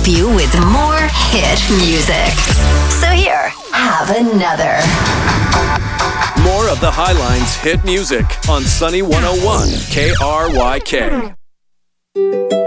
help you with more hit music. So here, have another. More of the Highlines hit music on Sunny 101 KRYK.